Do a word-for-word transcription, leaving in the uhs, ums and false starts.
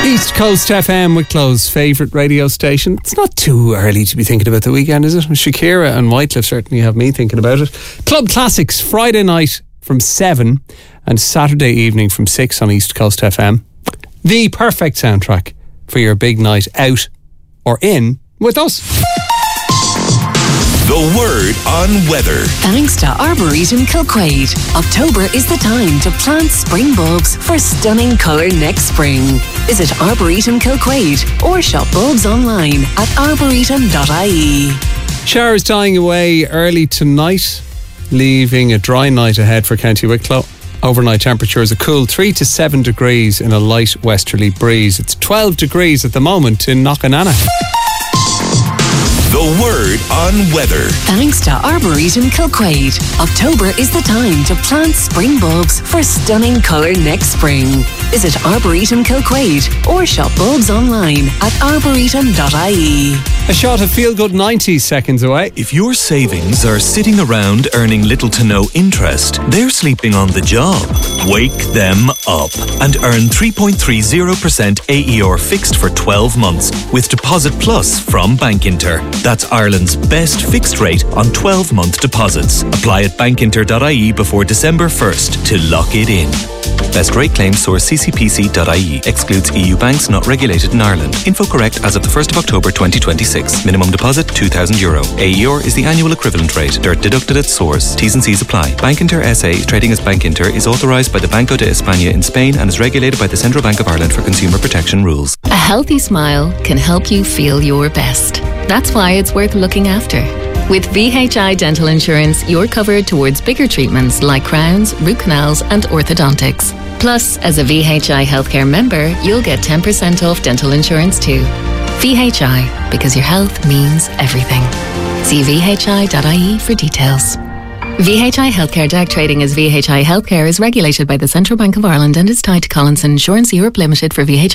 East Coast F M, Wicklow's favourite radio station. It's not too early to be thinking about the weekend, is it? Shakira and Wycliffe certainly have me thinking about it. Club Classics, Friday night from seven and Saturday evening from six on East Coast F M. The perfect soundtrack for your big night out or in with us. The word on weather. Thanks to Arboretum Kilquade. October is the time to plant spring bulbs for stunning colour next spring. Visit Arboretum Kilquade or shop bulbs online at arboretum dot I E. Showers dying away early tonight, leaving a dry night ahead for County Wicklow. Overnight temperatures a cool three to seven degrees in a light westerly breeze. It's twelve degrees at the moment in Knockananna. The word on weather. Thanks to Arboretum Kilquade. October is the time to plant spring bulbs for stunning colour next spring. Visit Arboretum Kilquade or shop bulbs online at arboretum dot I E. A shot of Feel Good ninety seconds away. If your savings are sitting around earning little to no interest, they're sleeping on the job. Wake them up and earn three point three zero percent A E R fixed for twelve months with Deposit Plus from Bankinter. That's Ireland's best fixed rate on twelve-month deposits. Apply at bankinter dot I E before December first to lock it in. Best rate claim source c c p c dot I E. Excludes E U banks not regulated in Ireland. Info correct as of the first of October twenty twenty-six. Minimum deposit two thousand euro. A E R is the annual equivalent rate. D I R T deducted at source. T's and C's apply. Bankinter S A, trading as Bankinter, is authorised by the Banco de España in Spain and is regulated by the Central Bank of Ireland for consumer protection rules. A healthy smile can help you feel your best. That's why it's worth looking after. With V H I Dental Insurance, you're covered towards bigger treatments like crowns, root canals and orthodontics. Plus, as a V H I Healthcare member, you'll get ten percent off dental insurance too. V H I, because your health means everything. See v h i dot I E for details. V H I Healthcare Direct Trading as V H I Healthcare is regulated by the Central Bank of Ireland and is tied to Collinson Insurance Europe Limited for V H I